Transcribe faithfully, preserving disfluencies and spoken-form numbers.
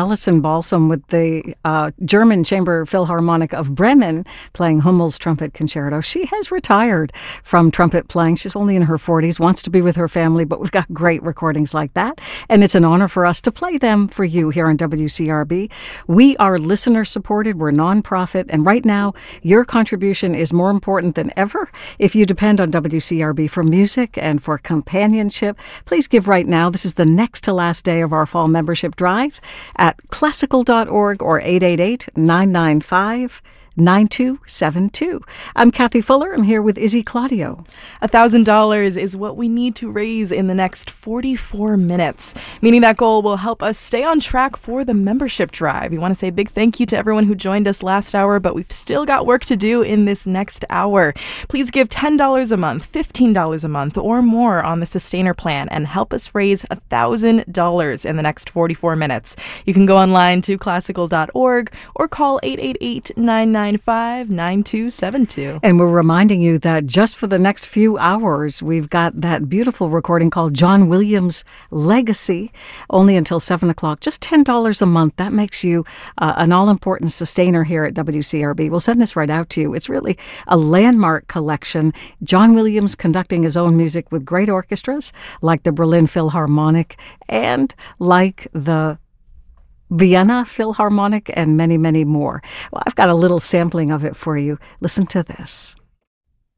Alison Balsam with the uh, German Chamber Philharmonic of Bremen playing Hummel's Trumpet Concerto. She has retired from trumpet playing. She's only in her forties, wants to be with her family, but we've got great recordings like that. And it's an honor for us to play them for you here on W C R B. We are listener supported. We're nonprofit. And right now, your contribution is more important than ever. If you depend on W C R B for music and for companionship, please give right now. This is the next to last day of our fall membership drive at classical dot org or eight eight eight, nine nine five, nine two seven two. I'm Kathy Fuller. I'm here with Izzy Claudio. one thousand dollars is what we need to raise in the next forty-four minutes. Meaning that goal will help us stay on track for the membership drive. We want to say a big thank you to everyone who joined us last hour, but we've still got work to do in this next hour. Please give ten dollars a month, fifteen dollars a month, or more on the Sustainer plan and help us raise one thousand dollars in the next forty-four minutes. You can go online to classical dot org or call eight eight eight, nine nine five, nine two seven two. And we're reminding you that just for the next few hours, we've got that beautiful recording called John Williams' Legacy, only until seven o'clock. Just ten dollars a month. That makes you uh, an all-important sustainer here at W C R B. We'll send this right out to you. It's really a landmark collection. John Williams conducting his own music with great orchestras like the Berlin Philharmonic and like the Vienna Philharmonic and many, many more. Well, I've got a little sampling of it for you. Listen to this.